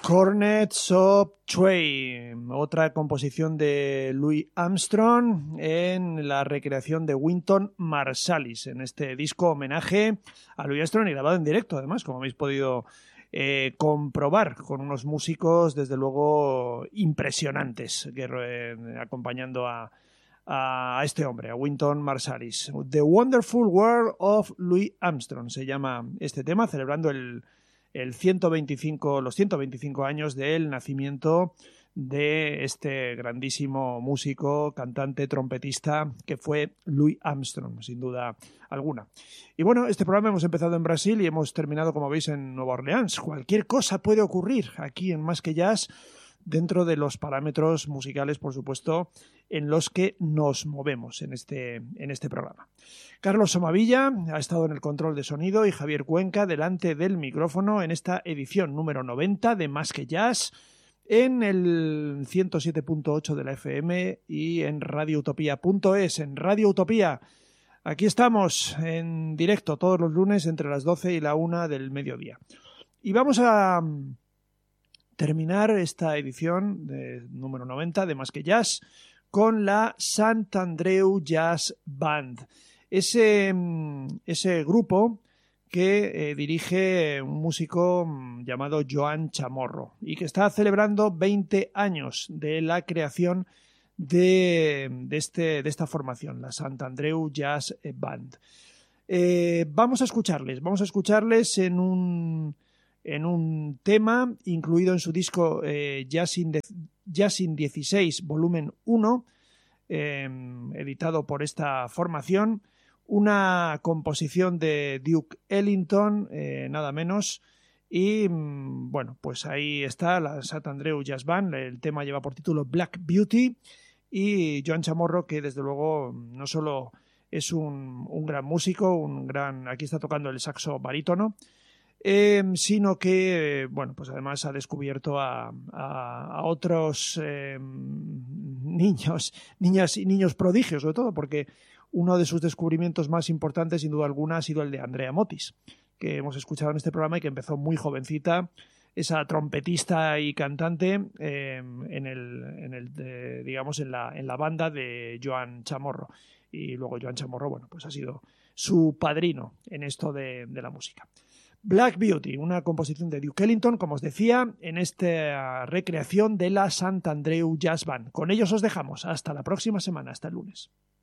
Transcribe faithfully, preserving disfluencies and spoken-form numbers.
Cornets of Trey, otra composición de Louis Armstrong en la recreación de Wynton Marsalis, en este disco homenaje a Louis Armstrong y grabado en directo, además, como habéis podido eh, comprobar, con unos músicos, desde luego, impresionantes, que, eh, acompañando a, a este hombre, a Wynton Marsalis. The Wonderful World of Louis Armstrong se llama este tema, celebrando el El ciento veinticinco, los ciento veinticinco años del nacimiento de este grandísimo músico, cantante, trompetista que fue Louis Armstrong, sin duda alguna. Y bueno, este programa hemos empezado en Brasil y hemos terminado, como veis, en Nueva Orleans. Cualquier cosa puede ocurrir aquí en Más que Jazz, dentro de los parámetros musicales, por supuesto, en los que nos movemos en este, en este programa. Carlos Somavilla ha estado en el control de sonido y Javier Cuenca delante del micrófono en esta edición número noventa de Más que Jazz, en el ciento siete punto ocho de la F M y en radio utopía punto es. En Radio Utopía, aquí estamos en directo todos los lunes entre las doce y la una del mediodía. Y vamos a terminar esta edición de número noventa de Más que Jazz con la Sant Andreu Jazz Band. Ese, ese grupo que eh, dirige un músico llamado Joan Chamorro y que está celebrando veinte años de la creación de, de, este, de esta formación, la Sant Andreu Jazz Band. Eh, vamos a escucharles, vamos a escucharles en un, en un tema incluido en su disco eh, Jazz in, de, Jazz in dieciséis, volumen uno, eh, editado por esta formación. Una composición de Duke Ellington, eh, nada menos, y bueno, pues ahí está la Sant Andreu Jazz Band. El tema lleva por título Black Beauty, y Joan Chamorro, que desde luego no solo es un, un gran músico, un gran, aquí está tocando el saxo barítono, eh, sino que, bueno, pues además ha descubierto a, a, a otros eh, niños, niñas y niños prodigios, sobre todo, porque uno de sus descubrimientos más importantes, sin duda alguna, ha sido el de Andrea Motis, que hemos escuchado en este programa y que empezó muy jovencita, esa trompetista y cantante eh, en el, en el de, digamos, en la, en la banda de Joan Chamorro. Y luego Joan Chamorro, bueno, pues ha sido su padrino en esto de, de la música. Black Beauty, una composición de Duke Ellington, como os decía, en esta recreación de la Sant Andreu Jazz Band. Con ellos os dejamos. Hasta la próxima semana, hasta el lunes.